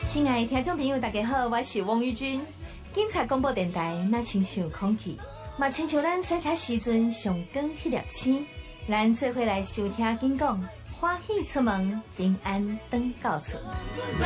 亲爱的听众朋友，大家好，我是汪玉君。警察广播电台那亲像空气，嘛亲像咱洗车时阵上光迄粒星。咱做伙来收听警讲，欢喜出门，平安登到厝。